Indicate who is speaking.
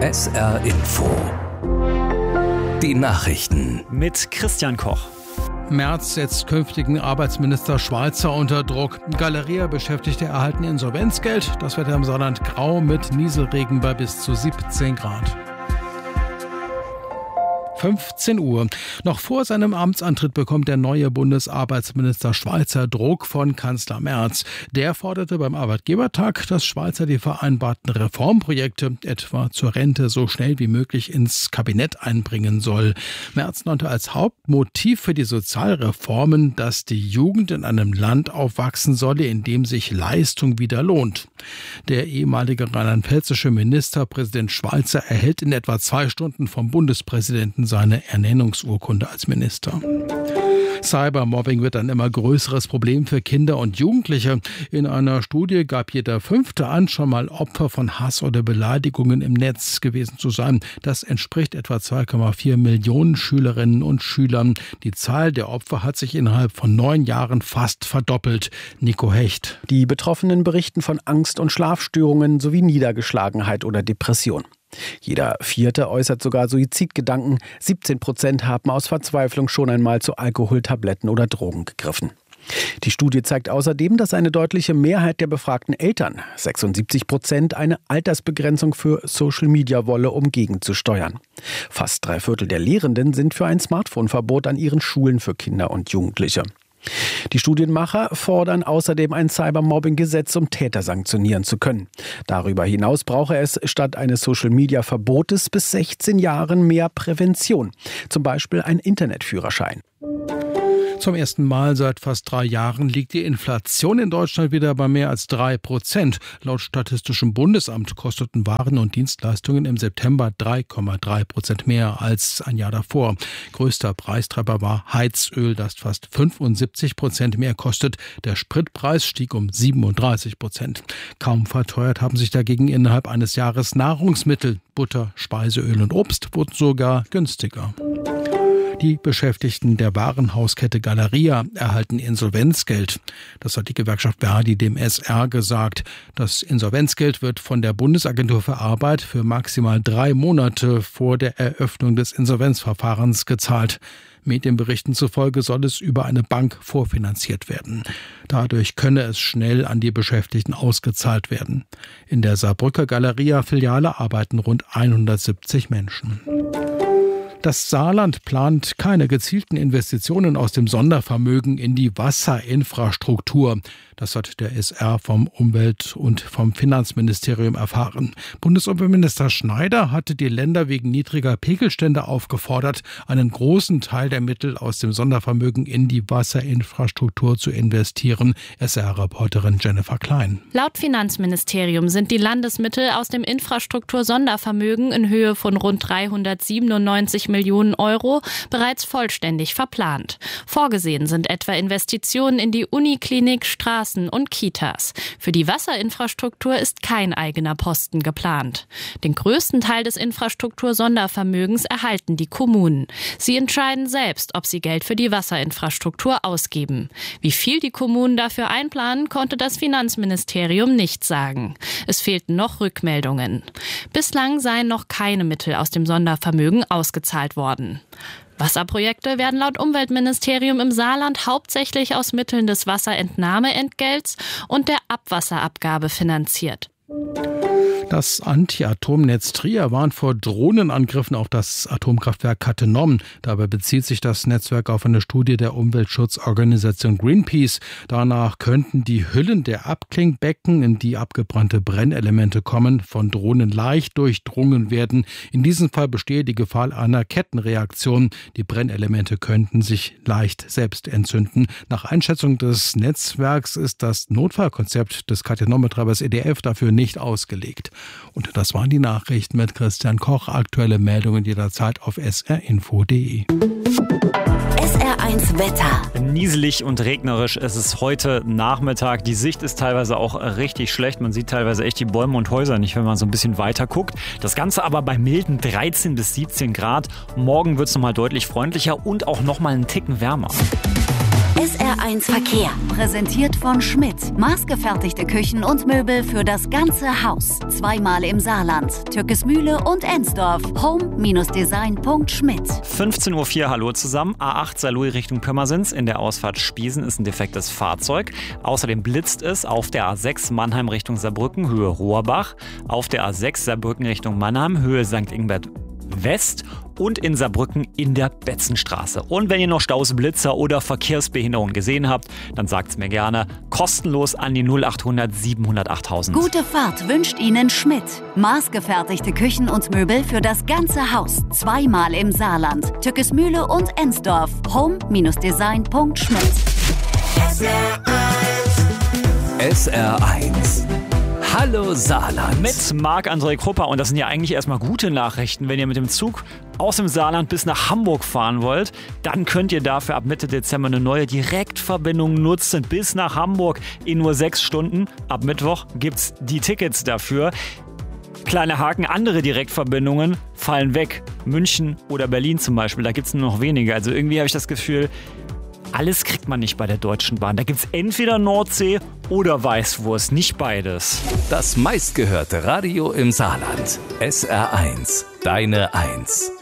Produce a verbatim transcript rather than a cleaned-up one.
Speaker 1: S R Info. Die Nachrichten.
Speaker 2: Mit Christian Koch.
Speaker 3: Merz setzt künftigen Arbeitsminister Schweizer unter Druck. Galeria-Beschäftigte erhalten Insolvenzgeld. Das Wetter im Saarland grau mit Nieselregen bei bis zu siebzehn Grad. fünfzehn Uhr. Noch vor seinem Amtsantritt bekommt der neue Bundesarbeitsminister Schweizer Druck von Kanzler Merz. Der forderte beim Arbeitgebertag, dass Schweizer die vereinbarten Reformprojekte, etwa zur Rente, so schnell wie möglich ins Kabinett einbringen soll. Merz nannte als Hauptmotiv für die Sozialreformen, dass die Jugend in einem Land aufwachsen solle, in dem sich Leistung wieder lohnt. Der ehemalige rheinland-pfälzische Ministerpräsident Schweizer erhält in etwa zwei Stunden vom Bundespräsidenten seine Ernennungsurkunde als Minister. Cybermobbing wird ein immer größeres Problem für Kinder und Jugendliche. In einer Studie gab jeder Fünfte an, schon mal Opfer von Hass oder Beleidigungen im Netz gewesen zu sein. Das entspricht etwa zwei Komma vier Millionen Schülerinnen und Schülern. Die Zahl der Opfer hat sich innerhalb von neun Jahren fast verdoppelt. Nico Hecht.
Speaker 4: Die Betroffenen berichten von Angst- und Schlafstörungen sowie Niedergeschlagenheit oder Depression. Jeder Vierte äußert sogar Suizidgedanken. siebzehn Prozent haben aus Verzweiflung schon einmal zu Alkohol, Tabletten oder Drogen gegriffen. Die Studie zeigt außerdem, dass eine deutliche Mehrheit der befragten Eltern, sechsundsiebzig Prozent, eine Altersbegrenzung für Social Media wolle, um gegenzusteuern. Fast drei Viertel der Lehrenden sind für ein Smartphone-Verbot an ihren Schulen für Kinder und Jugendliche. Die Studienmacher fordern außerdem ein Cybermobbing-Gesetz, um Täter sanktionieren zu können. Darüber hinaus brauche es statt eines Social-Media-Verbotes bis sechzehn Jahren mehr Prävention, zum Beispiel ein Internetführerschein.
Speaker 3: Zum ersten Mal seit fast drei Jahren liegt die Inflation in Deutschland wieder bei mehr als drei Prozent. Laut Statistischem Bundesamt kosteten Waren und Dienstleistungen im September drei Komma drei Prozent mehr als ein Jahr davor. Größter Preistreiber war Heizöl, das fast fünfundsiebzig Prozent mehr kostet. Der Spritpreis stieg um siebenunddreißig Prozent. Kaum verteuert haben sich dagegen innerhalb eines Jahres Nahrungsmittel. Butter, Speiseöl und Obst wurden sogar günstiger. Die Beschäftigten der Warenhauskette Galeria erhalten Insolvenzgeld. Das hat die Gewerkschaft Verdi dem S R gesagt. Das Insolvenzgeld wird von der Bundesagentur für Arbeit für maximal drei Monate vor der Eröffnung des Insolvenzverfahrens gezahlt. Medienberichten zufolge soll es über eine Bank vorfinanziert werden. Dadurch könne es schnell an die Beschäftigten ausgezahlt werden. In der Saarbrücker Galeria-Filiale arbeiten rund hundertsiebzig Menschen. Das Saarland plant keine gezielten Investitionen aus dem Sondervermögen in die Wasserinfrastruktur. Das hat der S R vom Umwelt- und vom Finanzministerium erfahren. Bundesumweltminister Schneider hatte die Länder wegen niedriger Pegelstände aufgefordert, einen großen Teil der Mittel aus dem Sondervermögen in die Wasserinfrastruktur zu investieren. S R-Reporterin Jennifer Klein.
Speaker 5: Laut Finanzministerium sind die Landesmittel aus dem Infrastruktur-Sondervermögen in Höhe von rund dreihundertsiebenundneunzig Millionen Euro bereits vollständig verplant. Vorgesehen sind etwa Investitionen in die Uniklinik, Straßen und Kitas. Für die Wasserinfrastruktur ist kein eigener Posten geplant. Den größten Teil des Infrastruktur-Sondervermögens erhalten die Kommunen. Sie entscheiden selbst, ob sie Geld für die Wasserinfrastruktur ausgeben. Wie viel die Kommunen dafür einplanen, konnte das Finanzministerium nicht sagen. Es fehlten noch Rückmeldungen. Bislang seien noch keine Mittel aus dem Sondervermögen ausgezahlt worden. Wasserprojekte werden laut Umweltministerium im Saarland hauptsächlich aus Mitteln des Wasserentnahmeentgelts und der Abwasserabgabe finanziert.
Speaker 3: Das Anti-Atom-Netz Trier warnt vor Drohnenangriffen auf das Atomkraftwerk Cattenom. Dabei bezieht sich das Netzwerk auf eine Studie der Umweltschutzorganisation Greenpeace. Danach könnten die Hüllen der Abklingbecken, in die abgebrannte Brennelemente kommen, von Drohnen leicht durchdrungen werden. In diesem Fall bestehe die Gefahr einer Kettenreaktion. Die Brennelemente könnten sich leicht selbst entzünden. Nach Einschätzung des Netzwerks ist das Notfallkonzept des Cattenom-Betreibers E D F dafür nicht ausgelegt. Und das waren die Nachrichten mit Christian Koch. Aktuelle Meldungen jederzeit auf s r info punkt d e.
Speaker 6: S R eins Wetter.
Speaker 2: Nieselig und regnerisch ist es heute Nachmittag. Die Sicht ist teilweise auch richtig schlecht. Man sieht teilweise echt die Bäume und Häuser nicht, wenn man so ein bisschen weiter guckt. Das Ganze aber bei milden dreizehn bis siebzehn Grad. Morgen wird es nochmal deutlich freundlicher und auch nochmal einen Ticken wärmer.
Speaker 6: S R eins Verkehr. Präsentiert von Schmidt. Maßgefertigte Küchen und Möbel für das ganze Haus. Zweimal im Saarland. Türkesmühle und Ensdorf. home Design punkt schmidt.
Speaker 2: fünfzehn Uhr vier, hallo zusammen. A acht Saarlouis Richtung Pirmasens. In der Ausfahrt Spiesen ist ein defektes Fahrzeug. Außerdem blitzt es auf der A sechs Mannheim Richtung Saarbrücken, Höhe Rohrbach. Auf der A sechs Saarbrücken Richtung Mannheim, Höhe Sankt Ingbert West und in Saarbrücken in der Betzenstraße. Und wenn ihr noch Staus, Blitzer oder Verkehrsbehinderungen gesehen habt, dann sagt's mir gerne kostenlos an die null achthundert siebenhundert achttausend.
Speaker 6: Gute Fahrt wünscht Ihnen Schmidt. Maßgefertigte Küchen und Möbel für das ganze Haus. Zweimal im Saarland. Türkesmühle und Ensdorf. home Design punkt schmidt.
Speaker 1: S R eins. Hallo Saarland.
Speaker 2: Mit Marc-André Krupper. Und das sind ja eigentlich erstmal gute Nachrichten. Wenn ihr mit dem Zug aus dem Saarland bis nach Hamburg fahren wollt, dann könnt ihr dafür ab Mitte Dezember eine neue Direktverbindung nutzen bis nach Hamburg in nur sechs Stunden. Ab Mittwoch gibt's die Tickets dafür. Kleiner Haken, andere Direktverbindungen fallen weg. München oder Berlin zum Beispiel, da gibt's nur noch wenige. Also irgendwie habe ich das Gefühl, alles kriegt man nicht bei der Deutschen Bahn. Da gibt's entweder Nordsee oder Weißwurst, nicht beides.
Speaker 1: Das meistgehörte Radio im Saarland. S R eins, deine Eins.